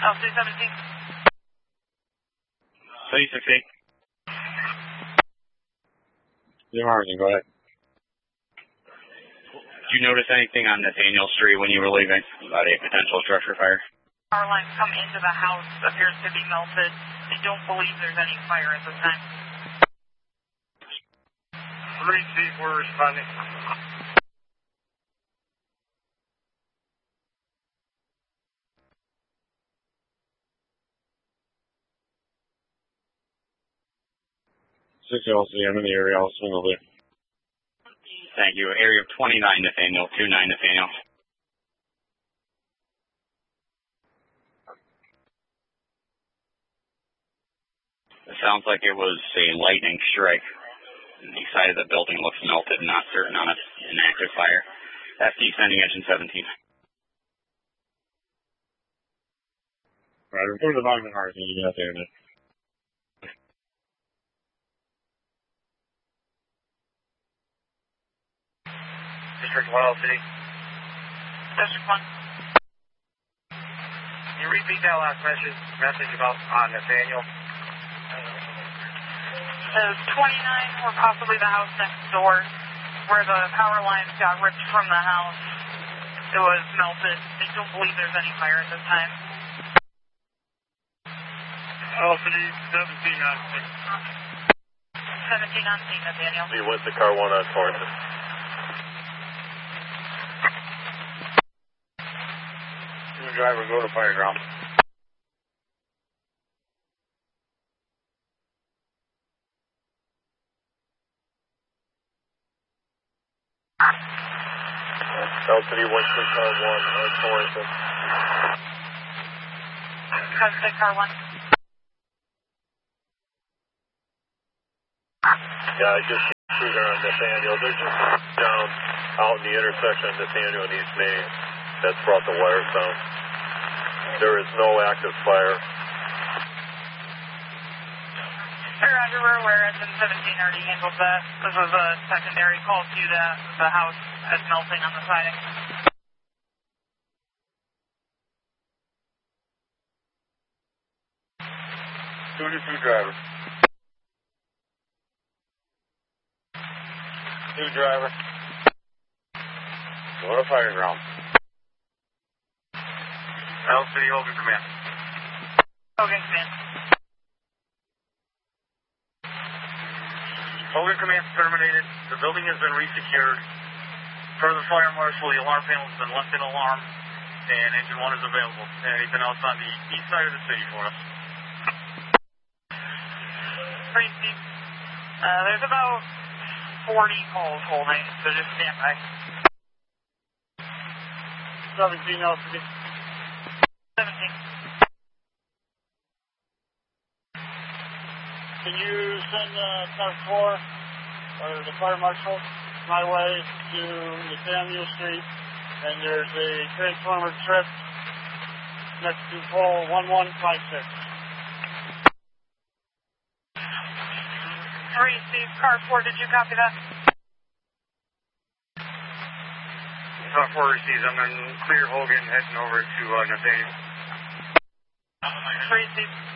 LC-17. C-16. Jim Harrison, go ahead. Did you notice anything on Nathaniel Street when you were leaving about a potential structure fire? Power lines come into the house, appears to be melted. They don't believe there's any fire at this time. 3-Chief, we're responding. I'm in the area. I'll swing over there. Thank you. Area of 29 Nathaniel, 29 Nathaniel. It sounds like it was a lightning strike. The side of the building looks melted, not certain on an active fire. FD sending engine 17. Right, report to the bottom of the heart. You get out there now. District 1 LC. District 1. Can you repeat that last message about Nathaniel? 29 or possibly the house next door where the power lines got ripped from the house. It was melted. They don't believe there's any fire at this time. LC-17 on scene. 17 on scene, Nathaniel. You went to car 1 on Torrington. Driver, go to fire ground. LCD went to car 1 on Torrington. Code 6, car 1. Yeah, I just shooter on Nathaniel. They're just down out in the intersection of Nathaniel and East Main. That's brought the wires down. There is no active fire. Roger, we're aware. Engine 17 already handled that. This was a secondary call to that. The house is melting on the siding. Two driver. Two driver. Go to fire ground. LC, Hogan Command. Hogan Command. Hogan Command terminated. The building has been resecured. Per the fire marshal, the alarm panel has been left in alarm, and engine 1 is available. Anything else on the east side of the city for us? Pretty steep. There's about 40 calls holding, so just stand by. 17 LCD. 17. Can you send car 4 or the fire marshal my way to Nathaniel Street, and there's a transformer trip next to pole 1156. 3, Steve, car 4, did you copy that? Car 4 receives. I'm going to clear Hogan heading over to Nathaniel. 3, Steve.